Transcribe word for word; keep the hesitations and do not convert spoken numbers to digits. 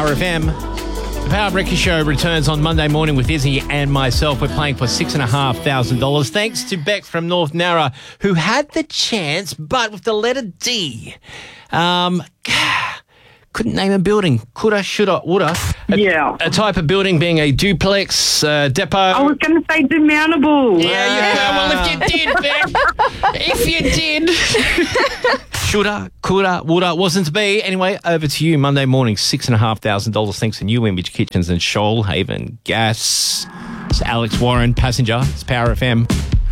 Power F M. The Power Breakfast Show returns on Monday morning with Izzy and myself. We're playing for six thousand five hundred dollars. Thanks to Beck from North Narra, who had the chance, but with the letter D. Um, couldn't name a building. Coulda, shoulda, woulda. A, Yeah. A type of building being a duplex, uh, depot. I was going to say demountable. Yeah, you go. Well, if you did, Beck. If you did. Shoulda, coulda, woulda, wasn't to be. Anyway, over to you. Monday morning, six thousand five hundred dollars thanks to New Image Kitchens and Shoalhaven Gas. It's Alex Warren, passenger. It's Power F M.